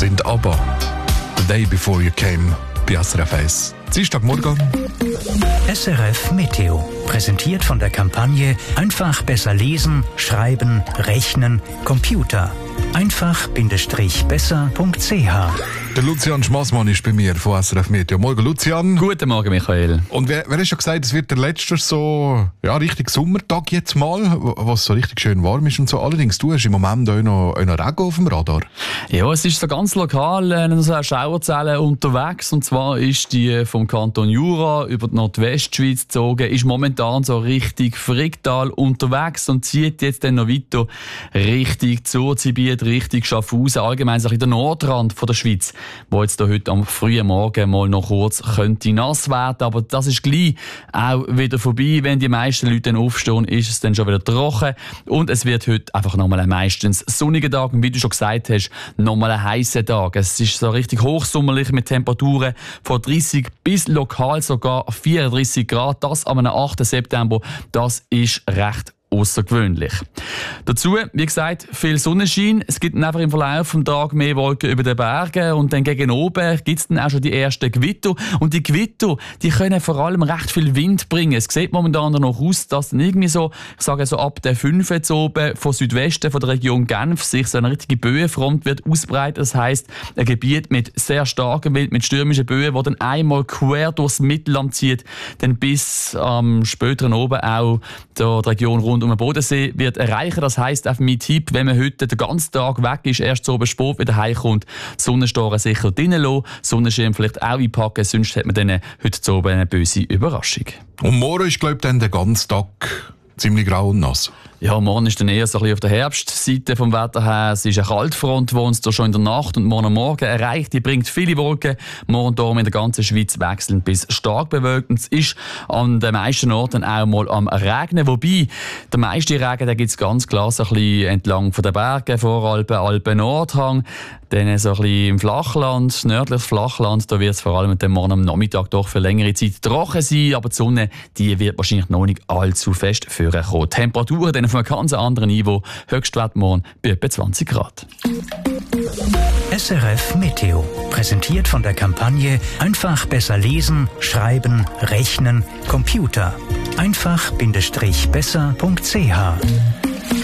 sind ABBA. The Day Before You Came bei SRF 1. Dienstagmorgen. SRF Meteo. Präsentiert von der Kampagne Einfach besser lesen, schreiben, rechnen, Computer. einfach-besser.ch. Der Lucian Schmassmann ist bei mir von SRF Meteo. Morgen, Lucian. Guten Morgen, Michael. Und wer hat schon gesagt, es wird der letzte so, richtig Sommertag jetzt mal, was so richtig schön warm ist und so. Allerdings, du hast im Moment auch noch Regen auf dem Radar. Ja, es ist so ganz lokal eine Schauerzelle unterwegs. Und zwar ist die vom Kanton Jura über die Nordwestschweiz gezogen, ist momentan so Richtung Fricktal unterwegs und zieht jetzt dann noch weiter Richtung Zurzibiet, Richtung Schaffhausen, allgemein so in der Nordrand von der Schweiz, wo jetzt da heute am frühen Morgen mal noch kurz könnte nass werden, aber das ist gleich auch wieder vorbei. Wenn die meisten Leute dann aufstehen, ist es dann schon wieder trocken und es wird heute einfach nochmal ein meistens sonniger Tag und wie du schon gesagt hast, nochmal ein heißer Tag. Es ist so richtig hochsommerlich mit Temperaturen von 30 bis lokal sogar 34 Grad. Das am 8. September, das ist recht außergewöhnlich. Dazu, wie gesagt, viel Sonnenschein. Es gibt dann einfach im Verlauf des Tages mehr Wolken über den Bergen und dann gegen oben gibt es dann auch schon die ersten Gewitter. Und die Gewitter, die können vor allem recht viel Wind bringen. Es sieht momentan noch aus, dass dann irgendwie so, ich sage so ab der 5 jetzt oben von Südwesten von der Region Genf sich so eine richtige Böenfront wird ausbreiten. Das heisst, ein Gebiet mit sehr starkem Wind, mit stürmischen Böen, wo dann einmal quer durchs Mittelland zieht, dann bis später oben auch die Region rund um den Bodensee wird erreichen. Das heisst, auf mein Tipp, wenn man heute den ganzen Tag weg ist, erst so oben spät wieder heimkommt, Sonnenstoren sicher drinnen lassen, Sonnenschirm vielleicht auch einpacken, sonst hat man dann heute so oben eine böse Überraschung. Und morgen ist, glaube ich, dann der ganze Tag ziemlich grau und nass. Ja, morgen ist dann eher so ein bisschen auf der Herbstseite vom Wetter her. Es ist eine Kaltfront, die uns da schon in der Nacht und morgen am Morgen erreicht. Die bringt viele Wolken. Morgen hier in der ganzen Schweiz wechselnd bis stark bewölkt. Und es ist an den meisten Orten auch mal am Regnen. Wobei, der meiste Regen, den gibt es ganz klar so ein bisschen entlang von den Bergen, Voralpen, Alpen-Nordhang. Dann so ein bisschen im Flachland, nördliches Flachland, da wird es vor allem mit dem Morgen am Nachmittag doch für längere Zeit trocken sein, aber die Sonne, die wird wahrscheinlich noch nicht allzu fest vorkommen. Temperaturen dann auf einem ganz anderen Niveau, Höchstwert morgen bei etwa 20 Grad. SRF Meteo. Präsentiert von der Kampagne Einfach besser lesen, schreiben, rechnen, Computer. einfach-besser.ch